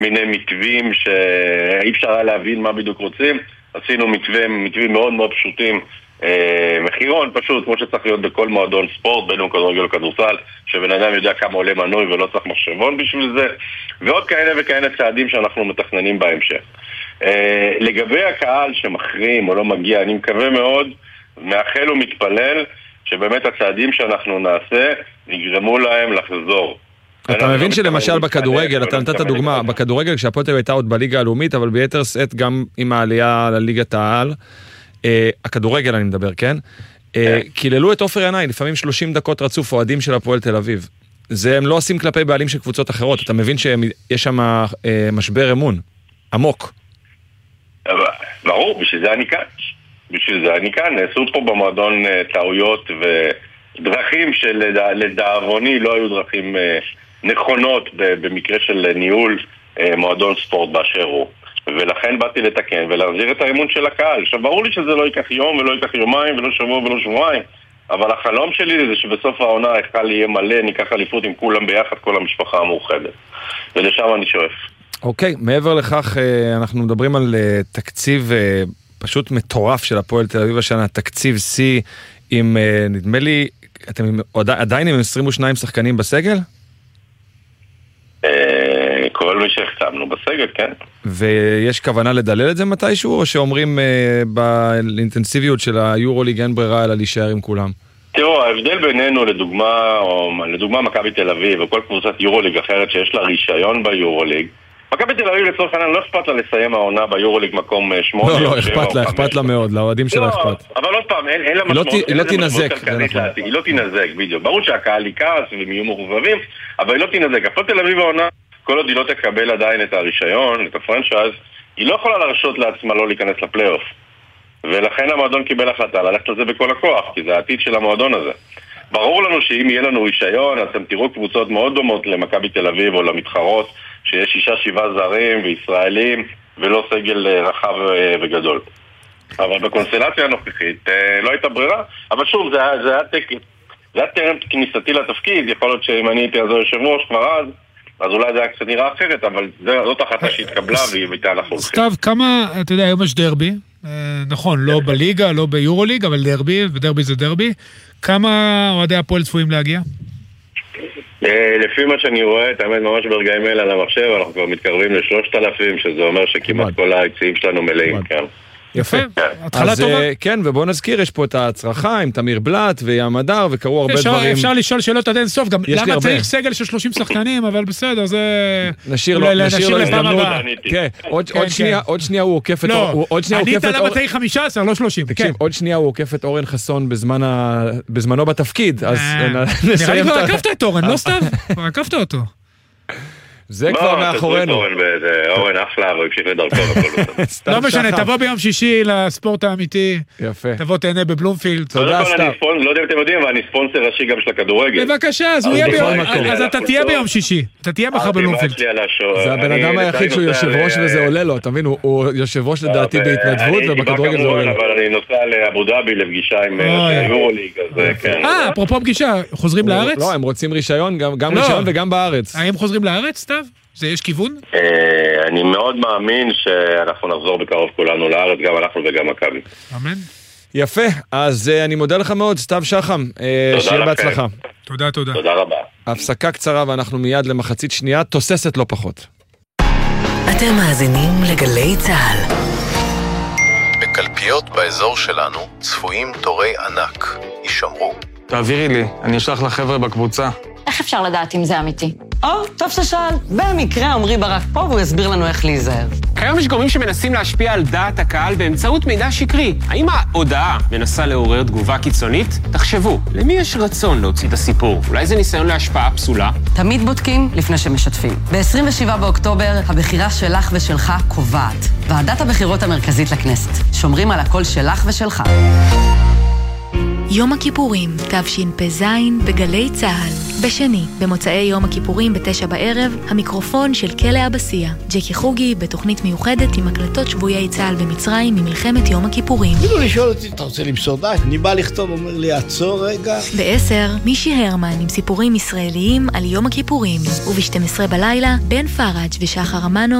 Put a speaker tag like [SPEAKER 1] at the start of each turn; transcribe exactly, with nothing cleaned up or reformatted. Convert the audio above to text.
[SPEAKER 1] מיני מתווים שאי אפשר היה להבין מה בדיוק רוצים. עשינו מתווים, מתווים מאוד מאוד פשוטים, אה, מחירון פשוט, כמו שצריך להיות בכל מועדון ספורט, בין אם כדורגל או כדורסל, שבן אדם יודע כמה עולה מנוי ולא צריך מחשבון בשביל זה, ועוד כאלה וכאלה צעדים שאנחנו מתכננים בהמשך. אה, לגבי הקהל שמחרים או לא מגיע, אני מקווה מאוד, מאחל ומתפלל, שבאמת הצעדים שאנחנו נעשה יגרמו להם לחזור.
[SPEAKER 2] אתה מבין שלמשל בכדורגל, אתה נתת דוגמה, בכדורגל כשהפועל תל אביב הייתה עוד בליגה הלאומית, אבל ביתר שאת גם עם העלייה לליגת העל, הכדורגל אני מדבר, כן? קיללו את עופר ינאי, לפעמים שלושים דקות רצוף אוהדים של הפועל תל אביב. זה הם לא עושים כלפי בעלים של קבוצות אחרות, אתה מבין שיש שם משבר אמון, עמוק.
[SPEAKER 1] ברור, בשביל זה אני כאן. בשביל זה אני כאן, נעשו פה במועדון טעויות ודרכים שלדאבוני לא היו דרכים נכונות במקרה של ניהול מועדון ספורט באשר הוא. ולכן באתי לתקן ולהחזיר את האמון של הקהל. עכשיו ברור לי שזה לא ייקח יום ולא ייקח יומיים ולא שבוע ולא שבועיים, אבל החלום שלי זה שבסוף העונה הקהל יהיה מלא, ניקח אליפות עם כולם ביחד, כל המשפחה המאוחדת. ולשם אני שואף.
[SPEAKER 2] אוקיי, מעבר לכך אנחנו מדברים על תקציב פשוט מטורף של הפועל תל אביב השנה, תקציב C עם, נדמה לי, אתם עדיין עם עשרים ושניים שחקנים בסגל?
[SPEAKER 1] כל מי שהחתמנו בסגל, כן.
[SPEAKER 2] ויש כוונה לדלל את זה מתישהו, או שאומרים באינטנסיביות של היורוליג אין ברירה אלא להישאר עם כולם?
[SPEAKER 1] תראו, ההבדל בינינו לדוגמה, או לדוגמה מכבי תל אביב, או כל קבוצת יורוליג אחרת שיש לה רישיון ביורוליג, מכבי תל אביב לצורך העניין לא אכפת לה לסיים העונה ביורוליג מקום שמונה.
[SPEAKER 2] לא, לא, אכפת לה, אכפת לה מאוד, לאוהדים שלה אכפת.
[SPEAKER 1] אבל עוד פעם, אין לה משמעות.
[SPEAKER 2] היא לא תינזק.
[SPEAKER 1] היא לא תינזק, בדיוק. ברור שהקהל יקעס והם יהיו מחובבים, אבל היא לא תינזק. הפועל תל אביב העונה, כל עוד היא לא תקבל עדיין את הרישיון, את הפרנצ'ייז, היא לא יכולה להרשות לעצמה לא להיכנס לפלייאוף. ולכן המועדון קיבל החלטה ללכת לזה בכל הכוח, כי זה העתיד של המועדון הזה. ברור לנו שאם יהיה לנו רישיון, אתם תראו קבוצות מאוד דומות למכבי תל אביב או למתחרות, שיש שישה שבעה זרים וישראלים ולא סגל רחב וגדול. אבל בקונסטלציה הנוכחית לא הייתה ברירה, אבל שוב, זה היה, זה היה תקן. זה היה טרם כניסתי לתפקיד, יכול להיות שאם אני הייתי אז יושב ראש כבר אז, אז אולי זה היה קצת נראה אחרת, אבל זאת החלטה שהתקבלה והיא הייתה אנחנו.
[SPEAKER 3] סתיו, כמה, אתה יודע, היום יש דרבי, נכון, לא בליגה, לא ביורוליג, אבל דרבי, ודרבי זה דרבי. כמה אוהדי הפועל צפויים להגיע?
[SPEAKER 1] לפי מה שאני רואה, את האמת ממש ברגעים אלה על המחשב, אנחנו כבר מתקרבים לשלושת אלפים, שזה אומר שכמעט כל היציעים שלנו מלאים, כן.
[SPEAKER 2] יפה, התחלה טובה. כן, ובואו נזכיר, יש פה את ההצרחה עם תמיר בלט וים הדר, וקראו הרבה דברים.
[SPEAKER 3] אפשר לשאול שאלות עד אין סוף, גם למה צריך סגל של שלושים שחקנים, אבל בסדר, זה...
[SPEAKER 2] נשאיר לו הזדמנות. עוד שנייה הוא עוקף את...
[SPEAKER 3] לא, ענית למה צריך חמישה עשר, לא שלושים.
[SPEAKER 2] תקשיב, עוד שנייה הוא עוקף את אורן חסון בזמנו בתפקיד, אז
[SPEAKER 3] נראה לי כבר עקפת את אורן, לא סתם? כבר עקפת אותו.
[SPEAKER 2] זה כבר מאחורינו.
[SPEAKER 1] אורן אחלה, אבל המשיך לדרכו.
[SPEAKER 3] לא משנה, תבוא ביום שישי לספורט האמיתי.
[SPEAKER 2] יפה.
[SPEAKER 3] תבוא תהנה בבלומפילד.
[SPEAKER 2] תודה, סתיו.
[SPEAKER 1] לא יודע אם אתם יודעים, אבל אני ספונסר ראשי גם של הכדורגל.
[SPEAKER 3] בבקשה, אז אתה תהיה ביום שישי. אתה תהיה מחר בבלומפילד.
[SPEAKER 2] זה הבן אדם היחיד שהוא יושב ראש וזה עולה לו, אתה מבין? הוא יושב ראש לדעתי בהתנדבות, ובכדורגל זה עולה לו.
[SPEAKER 1] אבל אני נוסע לאבו דאבי לפגישה עם יורוליג, אז כן.
[SPEAKER 3] אה, אפרופו פגישה, חוזרים לארץ?
[SPEAKER 2] לא, הם רוצים רישיון, גם רישיון וגם בארץ.
[SPEAKER 3] האם חוזרים לארץ, סתיו? זה יש כיוון?
[SPEAKER 1] אני מאוד מאמין שאנחנו נחזור בקרוב כולנו לארץ, גם אנחנו וגם מכבי.
[SPEAKER 3] אמן.
[SPEAKER 2] יפה, אז אני מודה לך מאוד, סתיו שחם. שיהיה בהצלחה.
[SPEAKER 3] תודה, תודה.
[SPEAKER 1] תודה רבה.
[SPEAKER 2] הפסקה קצרה ואנחנו מיד למחצית שנייה, תוססת לא פחות.
[SPEAKER 4] אתם מאזינים לגלי צהל.
[SPEAKER 5] בקלפיות באזור שלנו צפויים תורי ענק. יישמרו.
[SPEAKER 6] תעבירי לי, אני אשלח לחבר'ה בקבוצה.
[SPEAKER 7] איך אפשר לדעת אם זה אמיתי?
[SPEAKER 8] או, טוב ששאל. במקרה עמרי ברק פה והוא יסביר לנו איך להיזהר.
[SPEAKER 9] כיום יש גורמים שמנסים להשפיע על דעת הקהל באמצעות מידע שקרי. האם ההודעה מנסה לעורר תגובה קיצונית? תחשבו, למי יש רצון להוציא את הסיפור? אולי זה ניסיון להשפעה פסולה?
[SPEAKER 8] תמיד בודקים לפני שמשתפים. ב-עשרים ושבעה באוקטובר, הבחירה שלך ושלך קובעת. ועדת הבחירות המרכזית לכנסת. שומרים על הקול שלך ושלך.
[SPEAKER 10] יום הכיפורים, תשפ"ז בגלי צהל. בשני, במוצאי יום הכיפורים בתשע בערב, המיקרופון של כלא אבסיה. ג'קי חוגי בתוכנית מיוחדת עם הקלטות שבויי צהל במצרים ממלחמת יום הכיפורים.
[SPEAKER 11] אפילו לשאול אותי, אתה רוצה למסור דעת? אני בא לכתוב, אומר לי, עצור רגע.
[SPEAKER 10] בעשר, מישי הרמן עם סיפורים ישראליים על יום הכיפורים. וב-שתים עשרה בלילה, בן פראג' ושחר אמנו